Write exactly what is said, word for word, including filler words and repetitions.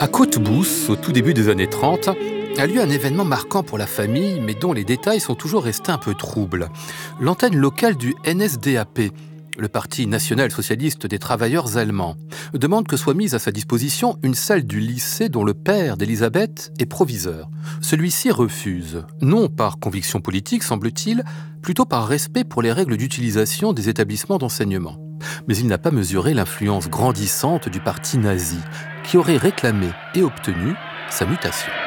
À Cottbus, au tout début des années trente, a lieu un événement marquant pour la famille, mais dont les détails sont toujours restés un peu troubles. L'antenne locale du N S D A P, le Parti national-socialiste des travailleurs allemands, demande que soit mise à sa disposition une salle du lycée dont le père d'Elisabeth est proviseur. Celui-ci refuse, non par conviction politique, semble-t-il, plutôt par respect pour les règles d'utilisation des établissements d'enseignement. Mais il n'a pas mesuré l'influence grandissante du parti nazi, qui aurait réclamé et obtenu sa mutation.